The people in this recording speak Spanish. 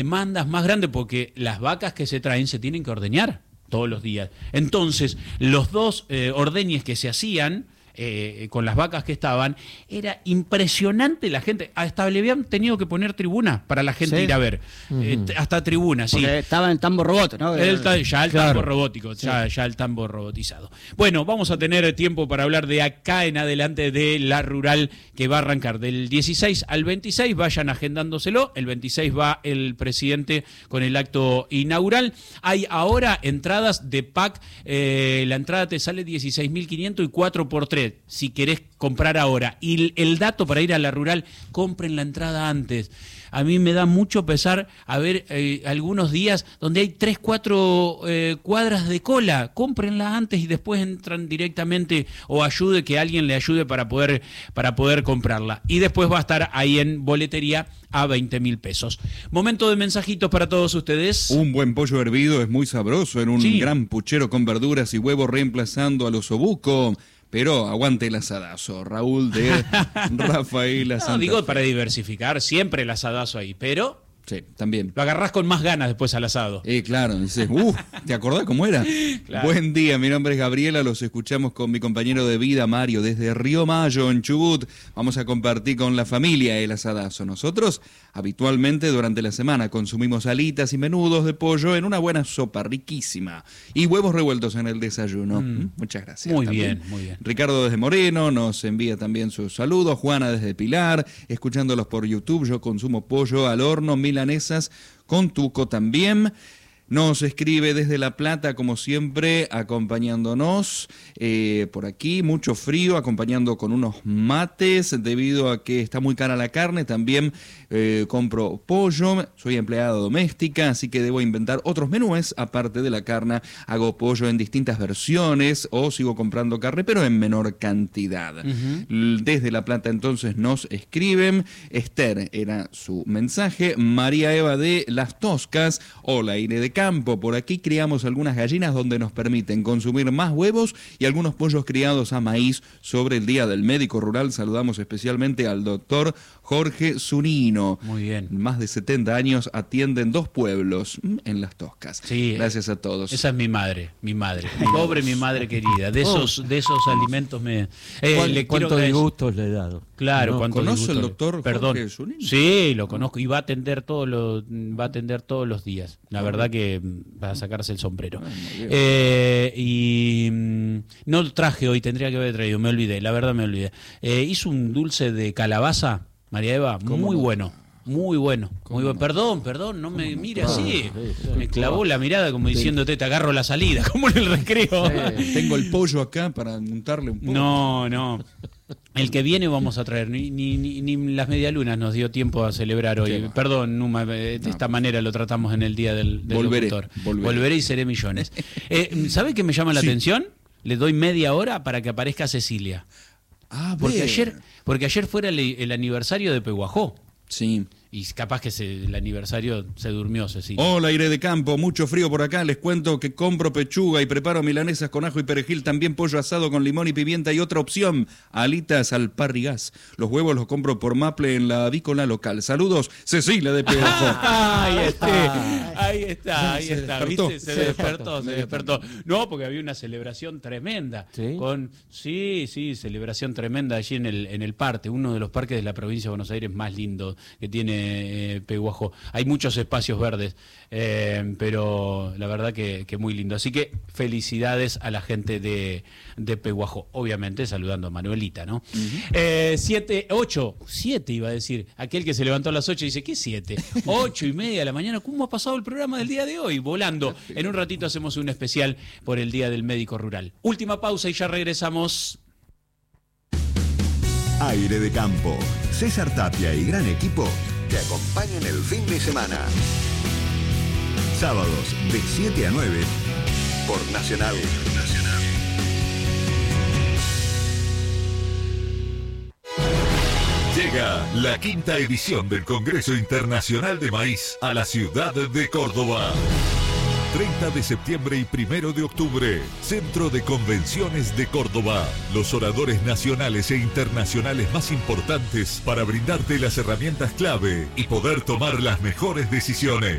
demandas más grandes porque las vacas que se traen se tienen que ordeñar todos los días. Entonces, los dos ordeñes que se hacían con las vacas que estaban, era impresionante la gente. Hasta le habían tenido que poner tribuna para la gente ir a ver. Hasta tribuna, sí. Porque estaba en tambo robot, ¿no? Ya el tambo robótico, ya el tambo robotizado. Bueno, vamos a tener tiempo para hablar de acá en adelante de la rural que va a arrancar del 16 al 26. Vayan agendándoselo. El 26 va el presidente con el acto inaugural. Hay ahora entradas de pack. La entrada te sale 16.500 y 4x3. Si querés comprar ahora. Y el dato para ir a la rural, compren la entrada antes. A mí me da mucho pesar a ver algunos días donde hay 3, 4 cuadras de cola. Cómprenla antes y después entran directamente o que alguien le ayude para poder comprarla. Y después va a estar ahí en boletería a 20.000 pesos. Momento de mensajitos para todos ustedes. Un buen pollo hervido es muy sabroso en un gran puchero con verduras y huevos reemplazando a los osobuco. Pero aguante el asadazo, Raúl de Rafaela Santa Fe. Fe. Para diversificar, siempre el asadazo ahí, pero... Sí, también. Lo agarrás con más ganas después al asado. Claro, dices, ¿te acordás cómo era? Claro. Buen día, mi nombre es Gabriela, los escuchamos con mi compañero de vida, Mario, desde Río Mayo, en Chubut. Vamos a compartir con la familia el asadazo. Nosotros, habitualmente, durante la semana, consumimos alitas y menudos de pollo en una buena sopa riquísima. Y huevos revueltos en el desayuno. Muchas gracias. Muy bien, muy bien. Ricardo desde Moreno nos envía también sus saludos. Juana desde Pilar, escuchándolos por YouTube. Yo consumo pollo al horno, milanesas con tuco también. Nos escribe desde La Plata, como siempre, acompañándonos por aquí. Mucho frío, acompañando con unos mates, debido a que está muy cara la carne. También compro pollo, soy empleada doméstica, así que debo inventar otros menúes. Aparte de la carne, hago pollo en distintas versiones o sigo comprando carne, pero en menor cantidad. Desde La Plata, entonces, nos escriben. Esther era su mensaje. María Eva de Las Toscas. Hola, Aire de Campo, por aquí criamos algunas gallinas donde nos permiten consumir más huevos y algunos pollos criados a maíz. Sobre el Día del Médico Rural saludamos especialmente al doctor Jorge Zunino. Muy bien. Más de 70 años, atienden 2 pueblos en Las Toscas. Sí, gracias a todos. Esa es mi madre. Pobre mi madre querida. De esos alimentos me... ¿Cuántos disgustos le he dado? Claro, ¿no? ¿Conoce el doctor Jorge Zunino? Sí, lo conozco y va a atender todos los días. La verdad que va a sacarse el sombrero. Y no lo traje hoy, tendría que haber traído, me olvidé, la verdad me olvidé. Hizo un dulce de calabaza, María Eva, muy bueno. Muy bueno, muy bueno. Perdón, no me mire así. Me clavó la mirada como diciéndote, te agarro la salida, como en el recreo. Tengo el pollo acá para untarle un poco. No. El que viene vamos a traer, ni las medialunas nos dio tiempo a celebrar hoy. Perdón, Numa, de esta manera lo tratamos en el Día del locutor. Volveré y seré millones. ¿Sabe qué me llama la atención? Le doy media hora para que aparezca Cecilia. Porque ayer fuera el aniversario de Peguajó. Sí. Y capaz que el aniversario se durmió, Cecilia. Hola, Aire de Campo, mucho frío por acá. Les cuento que compro pechuga y preparo milanesas con ajo y perejil, también pollo asado con limón y pimienta y otra opción, alitas al parrigás. Los huevos los compro por Maple en la avícola local. Saludos, Cecilia de Peguajó. Ahí está. ¿Viste? Se despertó. No, porque había una celebración tremenda. ¿Sí? Celebración tremenda allí en el Parte, uno de los parques de la provincia de Buenos Aires más lindos que tiene Peguajó. Hay muchos espacios verdes, pero la verdad que muy lindo. Así que felicidades a la gente de Peguajó. Obviamente saludando a Manuelita, ¿no? 7 iba a decir. Aquel que se levantó a las 8 y dice, ¿qué 7? 8:30 de la mañana. ¿Cómo ha pasado el programa del día de hoy? Volando. En un ratito hacemos un especial por el Día del Médico Rural. Última pausa y ya regresamos. Aire de Campo. César Tapia y gran equipo te acompañan el fin de semana. Sábados de 7 a 9 por Nacional. Llega la 5ª edición del Congreso Internacional de Maíz a la ciudad de Córdoba. 30 de septiembre y 1 de octubre, Centro de Convenciones de Córdoba. Los oradores nacionales e internacionales más importantes para brindarte las herramientas clave y poder tomar las mejores decisiones.